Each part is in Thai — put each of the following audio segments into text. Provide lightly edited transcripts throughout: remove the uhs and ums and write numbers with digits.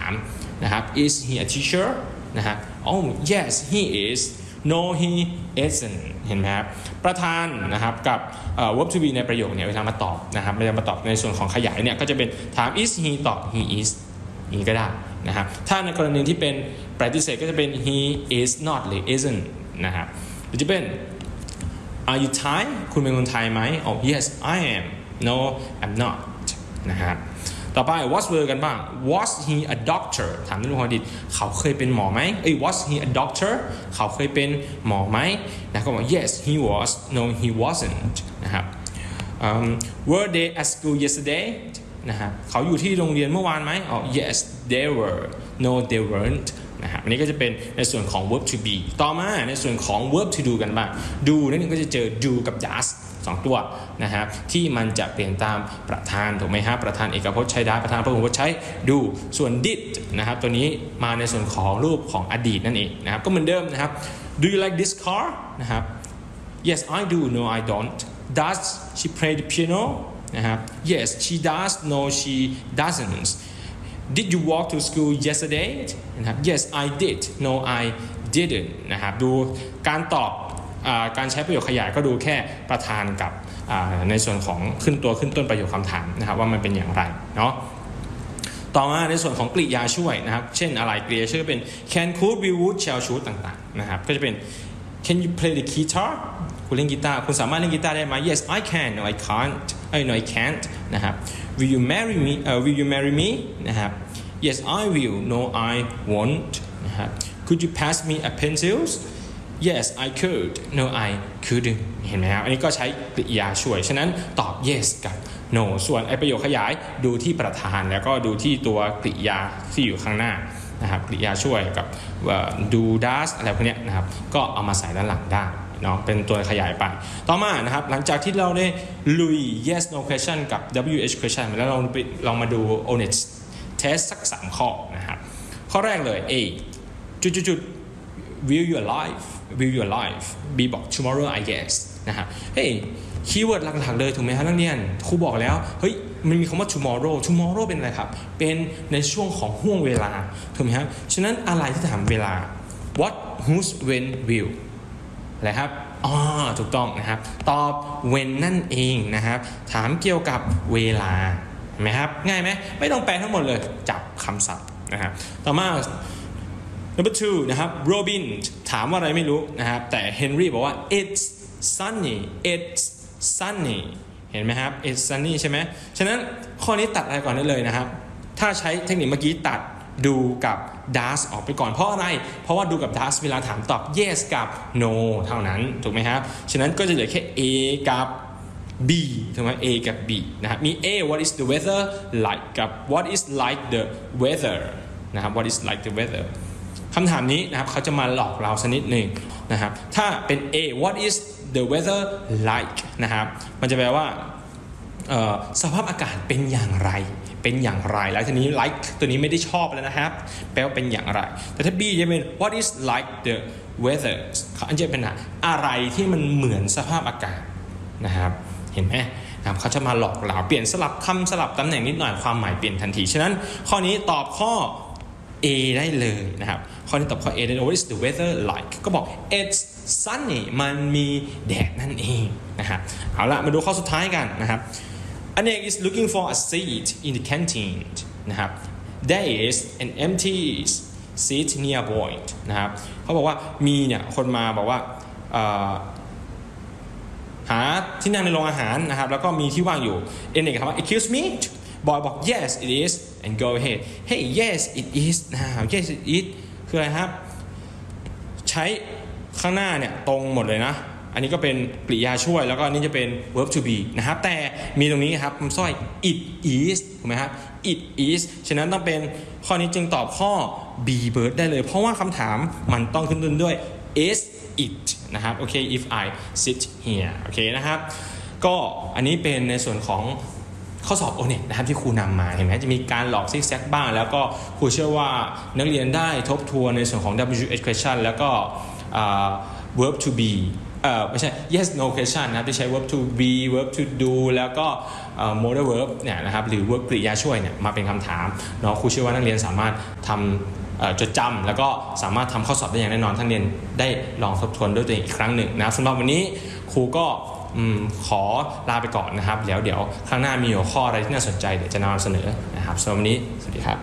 ามนะครับ is he a teacher นะฮะ oh yes he is no he isn't เห็นไหมครับประธานนะครับกับ verb to be ในประโยคเนี่ยเวลามาตอบนะครับเวลามาตอบในส่วนของขยายเนี่ยก็จะเป็นถาม is he ตอบ he is อย่างนี้ก็ได้นะครับถ้าในกรณีที่เป็นปฏิเสธก็จะเป็น he is not หรือ isn't นะครับหรือจะเป็น are you Thai คุณเป็นคนไทยไหม oh yes I am no I'm not นะครับต่อไป was were กันบ้าง was he a doctor ถามในเรื่องของอดีตเขาเคยเป็นหมอไหมwas he a doctor เขาเคยเป็นหมอไหมนะก็บอก yes he was no he wasn't นะครับwere they at school yesterday นะครับเขาอยู่ที่โรงเรียนเมื่อวานไหมyes they were no they weren't นะครับอันนี้ก็จะเป็นในส่วนของ verb to be ต่อมาในส่วนของ verb to do กันบ้าง do นั่นก็จะเจอ do กับ does 2 ตัวนะครับที่มันจะเปลี่ยนตามประธานถูกไหมฮะประธานเอกพจน์ใช้ does ประธานพหุพจน์ใช้ do ส่วน did นะครับตัวนี้มาในส่วนของรูปของอดีตนั่นเองนะครับก็เหมือนเดิมนะครับ do you like this car นะครับ yes I do no I don't does she play the piano นะครับ yes she does no she doesn't did you walk to school yesterday นะครับ yes I did no I didn't นะครับดูการตอบการใช้ประโยคขยายก็ดูแค่ประธานกับในส่วนของขึ้นต้นประโยคคำถามนะครับว่ามันเป็นอย่างไรเนาะต่อมาในส่วนของกริยาช่วยนะครับเช่นอะไรกริยาช่วยเป็น can could will would shall should ต่างๆนะครับก็จะเป็น can you play the guitar คุณเล่นกีตาร์คุณสามารถเล่นกีตาร์ได้ไหม yes I can no I can't no I can't นะครับ will you marry me นะครับ yes I will no I won't นะครับ could you pass me a pencils yes I could no I couldn't เห็นไหมครับอันนี้ก็ใช้กริยาช่วยฉะนั้นตอบ yes กับ no ส่วนไอประโยคขยายดูที่ประธานแล้วก็ดูที่ตัวกริยาที่อยู่ข้างหน้านะครับกริยาช่วยกับdo does อะไรพวกนี้นะครับก็เอามาใส่ด้านหลังได้เนาะเป็นตัวขยายไปต่อมานะครับหลังจากที่เราได้ลุย yes no question กับ wh question แล้วลองมาดู honest test สัก3ข้อนะครับข้อแรกเลย A จุดwill you alive B บอก tomorrow I guess นะครับเฮ้ยคีย์เวิร์ดหลักๆเลยถูกไหมครับนักเรียนครูบอกแล้วเฮ้ยมันมีคำว่า tomorrow เป็นอะไรครับเป็นในช่วงของห่วงเวลาถูกไหมครับฉะนั้นอะไรที่ถามเวลา what whose when will อะไรครับถูกต้องนะครับตอบ when นั่นเองนะครับถามเกี่ยวกับเวลาเห็นไหมครับง่ายไหมไม่ต้องแปลทั้งหมดเลยจับคำศัพท์นะครับต่อมาNumber 2 นะครับโรบินถามว่าอะไรไม่รู้นะครับแต่เฮนรี่บอกว่า it's sunny เห็นไหมครับ it's sunny ใช่ไหมฉะนั้นข้อนี้ตัดอะไรก่อนได้เลยนะครับถ้าใช้เทคนิคเมื่อกี้ตัดดูกับ does ออกไปก่อนเพราะอะไรเพราะว่าดูกับ does เวลาถามตอบ yes กับ no เท่านั้นถูกไหมครับฉะนั้นก็จะเหลือแค่ A กับ B ถูกไหม A กับ B นะครับมี A what is the weather like กับ what is like the weather นะครับ what is like the weatherคำถามนี้นะครับเขาจะมาหลอกเราสักนิดหนึ่งนะครับถ้าเป็น A what is the weather like นะครับมันจะแปลว่าสภาพอากาศเป็นอย่างไรแล้วทีนี้ like ตัวนี้ไม่ได้ชอบแล้วนะครับแปลว่าเป็นอย่างไรแต่ถ้า B จะเป็น what is like the weather อันจะเป็นอะไรที่มันเหมือนสภาพอากาศนะครับเห็นไหมนะครับเขาจะมาหลอกเราเปลี่ยนสลับคำสลับตำแหน่งนิดหน่อยความหมายเปลี่ยนทันทีฉะนั้นข้อนี้ตอบข้อA ได้เลยนะครับข้อนี้ตอบข้อ A ได้เลย What is the weather like ก็บอก it's sunny มันมีแดดนั่นเองนะครับเอาละมาดูข้อสุดท้ายกันนะครับ Anek is looking for a seat in the canteen นะครับ There is an empty seat nearby นะครับเขาบอกว่ามีเนี่ยคนมาบอกว่าหาที่นั่งในโรงอาหารนะครับแล้วก็มีที่ว่างอยู่ Anek ถามว่า excuse meบอยบอก yes it is and go ahead hey yes it is now yes it is คืออะไรครับใช้ข้างหน้าเนี่ยตรงหมดเลยนะอันนี้ก็เป็นกริยาช่วยแล้วก็อันนี้จะเป็น verb to be นะครับแต่มีตรงนี้ครับคำสร้อย it is ถูกไหมครับ it is ฉะนั้นต้องเป็นข้อนี้จึงตอบข้อ B bird ได้เลยเพราะว่าคำถามมันต้องขึ้นต้นด้วย is it นะครับโอเค if I sit here โอเคนะครับก็อันนี้เป็นในส่วนของข้อสอบ O-NET นะครับที่ครูนำมาเห็นไหมจะมีการหลอกซิกแซกบ้างแล้วก็ครูเชื่อว่านักเรียนได้ทบทวนในส่วนของ WH question แล้วก็verb to be ไม่ใช่ yes no question นะครับที่ใช้ verb to be verb to do แล้วก็modal verb เนี่ยนะครับหรือ verb กริยาช่วยเนี่ยมาเป็นคำถามเนาะครูเชื่อว่านักเรียนสามารถทำจดจำแล้วก็สามารถทำข้อสอบได้อย่างแน่นอนท่านเรียนได้ลองทบทวนด้วยตัวเองอีกครั้งหนึ่งนะสำหรับวันนี้ครูก็ขอลาไปก่อนนะครับเดี๋ยวครั้งหน้ามีหัวข้ออะไรที่น่าสนใจเดี๋ยวจะนำเสนอนะครับสำหรับวันนี้สวัสดีครับ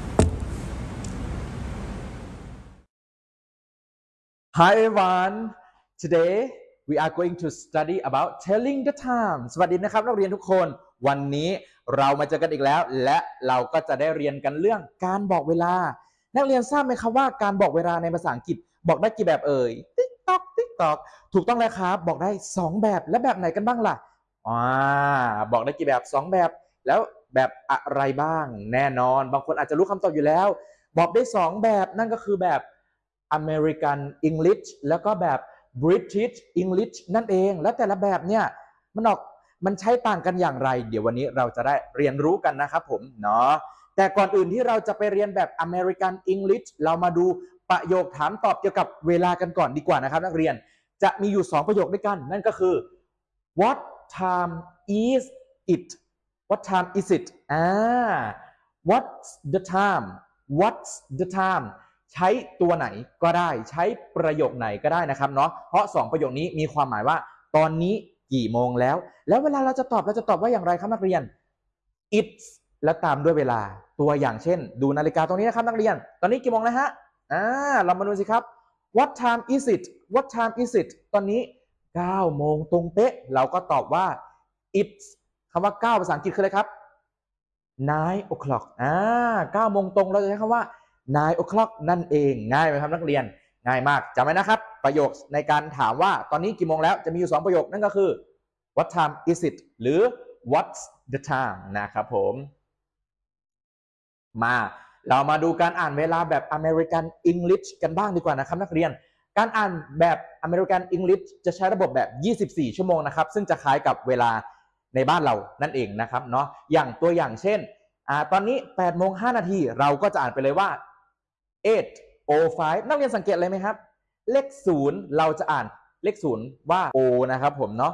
Hi everyone. Today we are going to study about telling the time. สวัสดีนะครับนักเรียนทุกคนวันนี้เรามาเจอกันอีกแล้วและเราก็จะได้เรียนกันเรื่องการบอกเวลานักเรียนทราบไหมครับว่าการบอกเวลาในภาษาอังกฤษบอกได้กี่แบบเอ่ย TikTok TikTok ถูกต้องแล้วครับบอกได้2แบบและแบบไหนกันบ้างล่ะบอกได้กี่แบบ2แบบแล้วแบบอะไรบ้างแน่นอนบางคนอาจจะรู้คำตอบอยู่แล้วบอกได้2แบบนั่นก็คือแบบAmerican English แล้วก็แบบ British English นั่นเองแล้วแต่ละแบบเนี่ยมันใช้ต่างกันอย่างไรเดี๋ยววันนี้เราจะได้เรียนรู้กันนะครับผมเนาะแต่ก่อนอื่นที่เราจะไปเรียนแบบ American English เรามาดูประโยคถามตอบเกี่ยวกับเวลากันก่อนดีกว่านะครับนักเรียนจะมีอยู่2ประโยคด้วยกันนั่นก็คือ What time is it What time is it What's the time What's the timeใช้ตัวไหนก็ได้ใช้ประโยคไหนก็ได้นะครับเนาะเพราะ2ประโยคนี้มีความหมายว่าตอนนี้กี่โมงแล้วเวลาเราจะตอบว่าอย่างไรครับนักเรียน it's แล้วตามด้วยเวลาตัวอย่างเช่นดูนาฬิกาตรงนี้นะครับนักเรียนตอนนี้กี่โมงนะฮะเรามาดูสิครับ What time is it What time is it ตอนนี้9โมงตรงเป๊ะเราก็ตอบว่า it's คำว่า9ภาษาอังกฤษคืออะไรครับ 9 o'clock 9โมงตรงเราจะใช้คำว่า9 o'clock นั่นเองง่ายไหมครับนักเรียนง่ายมากจำไว้นะครับประโยคในการถามว่าตอนนี้กี่โมงแล้วจะมีอยู่2ประโยคนั่นก็คือ What time is it หรือ What's the time นะครับผมเรามาดูการอ่านเวลาแบบ American English กันบ้างดีกว่านะครับนักเรียนการอ่านแบบ American English จะใช้ระบบแบบ24ชั่วโมงนะครับซึ่งจะคล้ายกับเวลาในบ้านเรานั่นเองนะครับเนาะอย่างตัวอย่างเช่นตอนนี้8โมง5นาทีเราก็จะอ่านไปเลยว่า8:05นักเรียนสังเกตอะไรไหมครับเลข0เราจะอ่านเลข0ว่า O นะครับผมเนาะ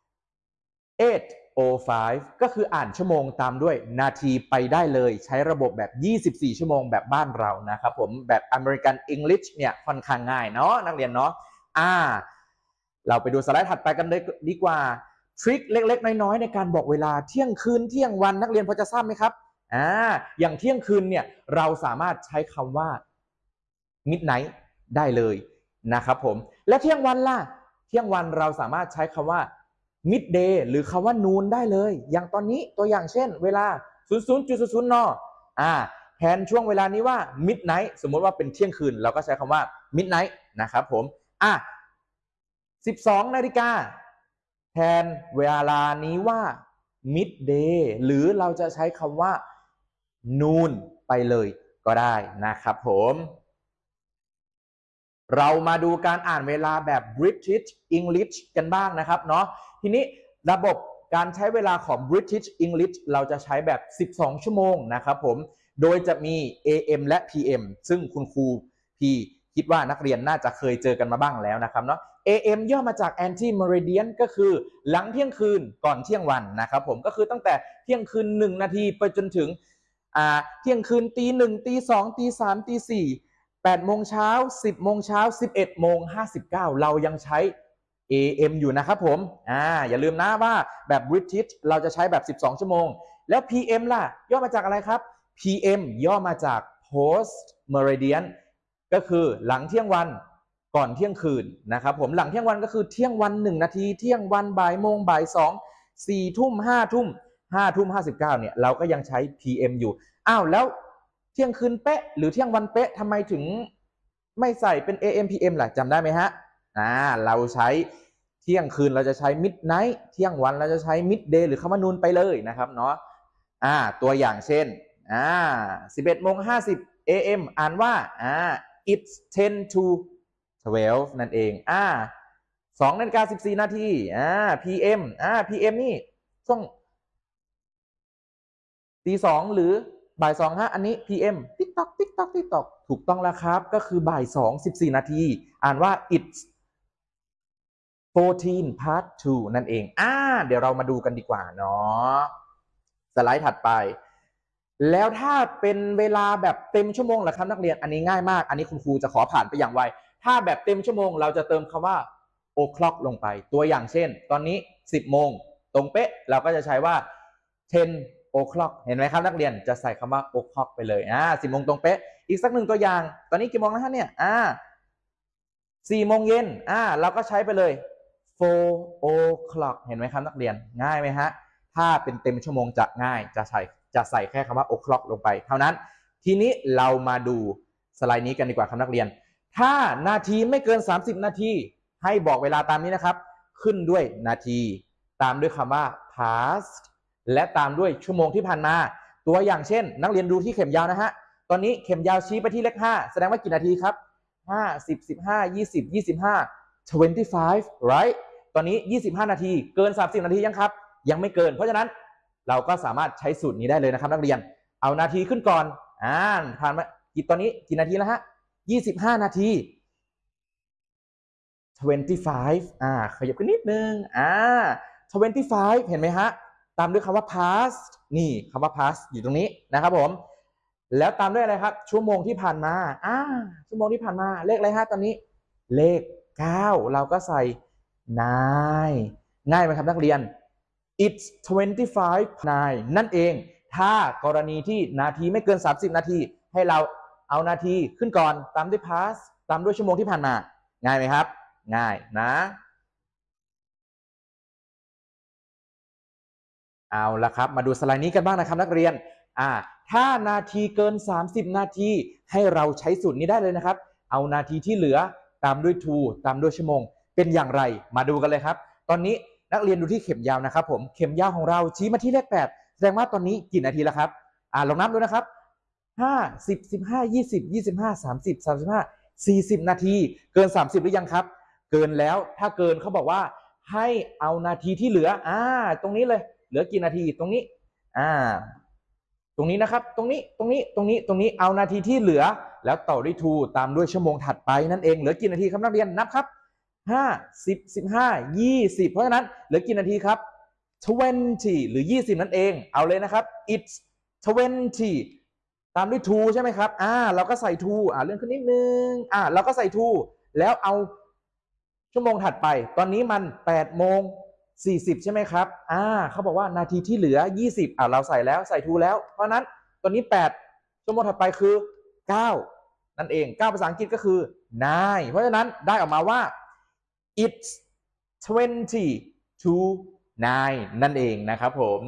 8:05ก็คืออ่านชั่วโมงตามด้วยนาทีไปได้เลยใช้ระบบแบบ24ชั่วโมงแบบบ้านเรานะครับผมแบบ American English เนี่ยค่อนข้างง่ายเนาะนักเรียนเนาะเราไปดูสไลด์ถัดไปกันเลยดีกว่าทริคเล็กๆน้อยๆในการบอกเวลาเที่ยงคืนเที่ยงวันนักเรียนพอจะทราบไหมครับอย่างเที่ยงคืนเนี่ยเราสามารถใช้คำว่า midnight ได้เลยนะครับผมและเที่ยงวันล่ะเที่ยงวันเราสามารถใช้คำว่า midday หรือคำว่า noon ได้เลยอย่างตอนนี้ตัวอย่างเช่นเวลา 00.00 น.แทนช่วงเวลานี้ว่า midnight สมมติว่าเป็นเที่ยงคืนเราก็ใช้คำว่า midnight นะครับผม12 นาฬิกาแทนเวลานี้ว่า midday หรือเราจะใช้คำว่า noon ไปเลยก็ได้นะครับผมเรามาดูการอ่านเวลาแบบ British English กันบ้างนะครับเนาะทีนี้ระบบการใช้เวลาของ British English เราจะใช้แบบ12ชั่วโมงนะครับผมโดยจะมี AM และ PM ซึ่งคุณครูพีคิดว่านักเรียนน่าจะเคยเจอกันมาบ้างแล้วนะครับเนาะ AM ย่อมาจาก Anti Meridian ก็คือหลังเที่ยงคืนก่อนเที่ยงวันนะครับผมก็คือตั้งแต่เที่ยงคืน1นาทีไปจนถึงเที่ยงคืนตี1ตี2ตี3ตี4 8โมงเช้า10โมงเช้า11โมง59เรายังใช้ AM อยู่นะครับผมอย่าลืมนะว่าแบบ British เราจะใช้แบบ12ชั่วโมงแล้ว PM ล่ะย่อมาจากอะไรครับ PM ย่อมาจาก Post Meridian ก็คือหลังเที่ยงวันก่อนเที่ยงคืนนะครับผมหลังเที่ยงวันก็คือเที่ยงวัน1นาทีเที่ยงวันบ่ายโมงบ่าย2 4ทุ่ม5ทุ่ม5ทุ่ม59เนี่ยเราก็ยังใช้ PM อยู่แล้วเที่ยงคืนเป๊ะหรือเที่ยงวันเป๊ะทำไมถึงไม่ใส่เป็น AM PM ล่ะจำได้ไหมฮะเราใช้เที่ยงคืนเราจะใช้ midnight เที่ยงวันเราจะใช้ midday หรือคำว่านูนไปเลยนะครับเนาะตัวอย่างเช่น11โมง50 AM อ่านว่าit's 10 to 12นั่นเอง2นาฬิกา14นาทีPM PM นี่ช่วงตี2หรือบ่าย2ฮะอันนี้ PM TikTok TikTok TikTok ถูกต้องแล้วครับก็คือบ่าย2 14นาทีอ่านว่า it's 14 part 2 นั่นเองเดี๋ยวเรามาดูกันดีกว่าเนาะสไลด์ถัดไปแล้วถ้าเป็นเวลาแบบเต็มชั่วโมงล่ะครับนักเรียนอันนี้ง่ายมากอันนี้คุณครูจะขอผ่านไปอย่างไวถ้าแบบเต็มชั่วโมงเราจะเติมคำว่า o'clock ลงไปตัวอย่างเช่นตอนนี้10 โมงตรงเป๊ะเราก็จะใช้ว่า 10 o'clock เห็นไหมครับนักเรียนจะใส่คำว่า o'clock ไปเลย10 โมงตรงเป๊ะอีกสักหนึ่งตัวอย่างตอนนี้กี่โมงแล้วฮะเนี่ย4 โมงเย็นเราก็ใช้ไปเลย 4 o'clock เห็นไหมครับนักเรียนง่ายไหมฮะถ้าเป็นเต็มชั่วโมงจะง่ายจะใส่แค่คำว่า o'clock ลงไปเท่านั้นทีนี้เรามาดูสไลด์นี้กันดีกว่าครับนักเรียนถ้านาทีไม่เกิน30 นาทีให้บอกเวลาตามนี้นะครับขึ้นด้วยนาทีตามด้วยคำว่า past และตามด้วยชั่วโมงที่ผ่านมาตัวอย่างเช่นนักเรียนดูที่เข็มยาวนะฮะตอนนี้เข็มยาวชี้ไปที่เลข5แสดงว่ากี่นาทีครับ5 10 15 20 25 25 right ตอนนี้25 นาทีเกิน30 นาทียังครับยังไม่เกินเพราะฉะนั้นเราก็สามารถใช้สูตรนี้ได้เลยนะครับนักเรียนเอานาทีขึ้นก่อนผ่านมาตอนนี้กี่นาทีแล้วฮะ25 นาที25ขยับขึ้นนิดนึง25เห็นไหมฮะตามด้วยคำว่า past นี่คำว่า past อยู่ตรงนี้นะครับผมแล้วตามด้วยอะไรครับชั่วโมงที่ผ่านมาชั่วโมงที่ผ่านมาเลขอะไรฮะตอนนี้เลข9เราก็ใส่9ง่ายไหมครับนักเรียน it's 25 นั่นเองถ้ากรณีที่นาทีไม่เกิน30 นาทีให้เราเอานาทีขึ้นก่อนตามด้วย past ตามด้วยชั่วโมงที่ผ่านมาง่ายไหมครับง่ายนะเอาละครับมาดูสไลด์นี้กันบ้างนะครับนักเรียนถ้านาทีเกิน30 นาทีให้เราใช้สูตรนี้ได้เลยนะครับเอานาทีที่เหลือตามด้วย to ตามด้วยชั่วโมงเป็นอย่างไรมาดูกันเลยครับตอนนี้นักเรียนดูที่เข็มยาวนะครับผมเข็มยาวของเราชี้มาที่เลข8แสดงว่าตอนนี้กี่นาทีแล้วครับลองนับดูนะครับ5 10 15 20 25 30 35 40 นาทีเกิน30หรือยังครับเกินแล้วถ้าเกินเขาบอกว่าให้เอานาทีที่เหลือตรงนี้เลยเหลือกี่นาทีตรงนี้ตรงนี้นะครับตรงนี้เอานาทีที่เหลือแล้วต่อด้วย to ตามด้วยชั่วโมงถัดไปนั่นเองเหลือกี่นาทีครับนักเรียนนับครับ5 10 15 20เพราะฉะนั้นเหลือกี่นาทีครับ20หรือ20นั่นเองเอาเลยนะครับ it's 20ตามด้วย to ใช่ไหมครับเราก็ใส่ to เลื่อนขึ้นนิดนึงเราก็ใส่ to แล้วเอาชั่วโมงถัดไปตอนนี้มัน8 โมง 40ใช่ไหมครับเขาบอกว่านาทีที่เหลือ20เราใส่แล้วใส่ to แล้วเพราะนั้นตอนนี้8ชั่วโมงถัดไปคือ9นั่นเอง9ภาษาอังกฤษก็คือ9เพราะฉะนั้นได้ออกมาว่า it's 20 to 9นั่นเองนะครับผม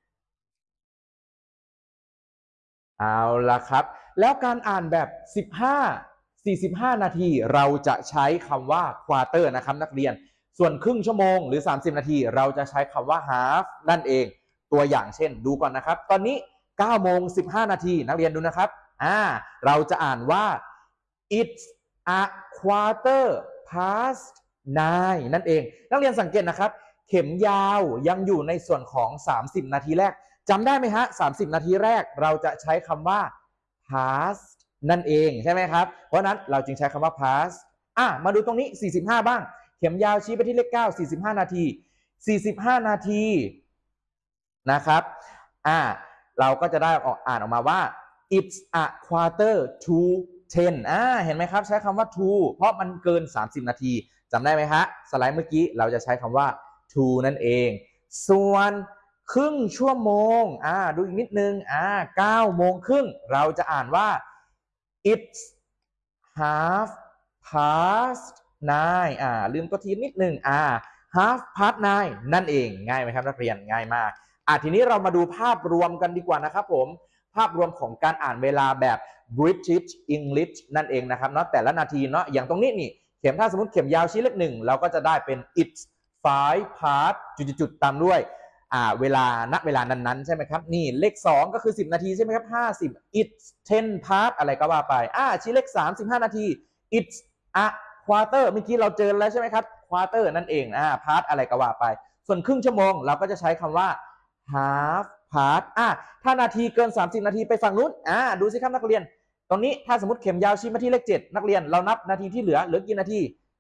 เอาละครับแล้วการอ่านแบบ45 นาทีเราจะใช้คำว่า quarter นะครับนักเรียนส่วนครึ่งชั่วโมงหรือ30 นาทีเราจะใช้คำว่า half นั่นเองตัวอย่างเช่นดูก่อนนะครับตอนนี้9 โมง 15 นาทีนักเรียนดูนะครับเราจะอ่านว่า it's a quarter past 9นั่นเองนักเรียนสังเกตนะครับเข็มยาวยังอยู่ในส่วนของ30 นาทีแรกจำได้ไหมฮะ30 นาทีแรกเราจะใช้คำว่า past นั่นเองใช่ไหมครับเพราะนั้นเราจึงใช้คำว่า pastมาดูตรงนี้45บ้างเข็มยาวชี้ไปที่เลข9 45 นาที45 นาทีนะครับเราก็จะได้อ่านออกมาว่า it's a quarter to 10เห็นไหมครับใช้คำว่า to เพราะมันเกิน30 นาทีจำได้ไหมฮะสไลด์เมื่อกี้เราจะใช้คำว่า to นั่นเองส่วนครึ่งชั่วโมงดูอีกนิดนึง9 โมงครึ่งเราจะอ่านว่า it's half past 9ลืมตัวทีนิดนึงhalf past 9นั่นเองง่ายไหมครับนักเรียนง่ายมากทีนี้เรามาดูภาพรวมกันดีกว่านะครับผมภาพรวมของการอ่านเวลาแบบ British English นั่นเองนะครับเนาะแต่ละนาทีเนาะอย่างตรงนี้นี่เข็มถ้าสมมติเข็มยาวชี้เลข1เราก็จะได้เป็น it's 5 past จุดๆตามด้วยเวลาณเวลานั้นๆใช่ไหมครับนี่เลข2ก็คือ10 นาทีใช่ไหมครับ50 it's 10 past อะไรก็ว่าไปชี้เลข3 15 นาที it's a quarter เมื่อกี้เราเจอแล้วใช่ไหมครับ quarter นั่นเองpast อะไรก็ว่าไปส่วนครึ่งชั่วโมงเราก็จะใช้คำว่า half past ถ้านาทีเกิน30 นาทีไปฝั่งนู้นดูสิครับนักเรียนตรงนี้ถ้าสมมติเข็มยาวชี้มาที่เลข7นักเรียนเรานับนาทีที่เหลือกี่นาที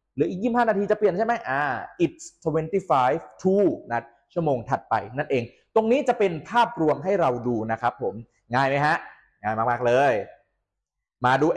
หรืออีก25นาทีจะเปลี่ยนใช่ไหมit's 25 to นะชั่วโมงถัดไปนั่นเองตรงนี้จะเป็นภาพรวมให้เราดูนะครับผมง่ายไหมฮะง่ายมากๆเลยมาดู